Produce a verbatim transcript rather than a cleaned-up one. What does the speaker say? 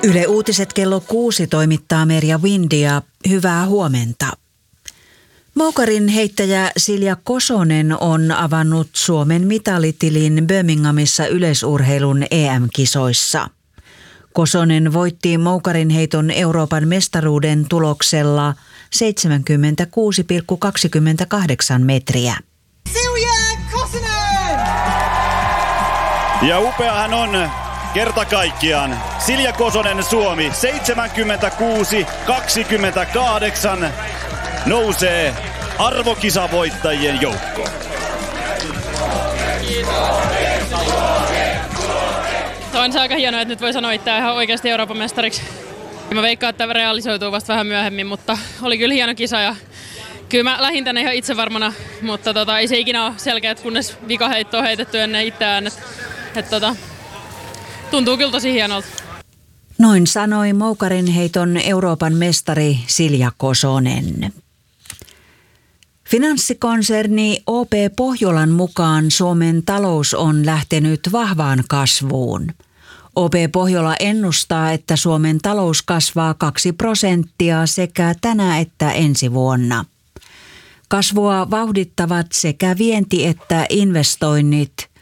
Yle Uutiset kello kuusi toimittaa Merja Windia. Hyvää huomenta. Moukarin heittäjä Silja Kosonen on avannut Suomen mitalitilin Birminghamissa yleisurheilun E M-kisoissa. Kosonen voitti moukarin heiton Euroopan mestaruuden tuloksella seitsemänkymmentäkuusi pilkku kaksikymmentäkahdeksan metriä. Silja Kosonen! Ja upeahan on kerta kaikkiaan. Silja Kosonen, Suomi, seitsemänkymmentäkuusi kaksikymmentäkahdeksan nousee arvokisavoittajien joukkoon. On se aika hienoa, että nyt voi sanoa itseään ihan oikeasti Euroopan mestariksi. Mä veikkaan, että tämä realisoituu vasta vähän myöhemmin, mutta oli kyllä hieno kisa ja kyllä mä lähdin tänne ihan itsevarmana, mutta tota, ei se ikinä ole selkeä, kunnes vikaheitto on heitetty ennen itseään. Et, et, tota, tuntuu kyllä tosi hienolta. Noin sanoi moukarin heiton Euroopan mestari Silja Kosonen. Finanssikonserni O P Pohjolan mukaan Suomen talous on lähtenyt vahvaan kasvuun. O P Pohjola ennustaa, että Suomen talous kasvaa kaksi prosenttia sekä tänä että ensi vuonna. Kasvua vauhdittavat sekä vienti että investoinnit,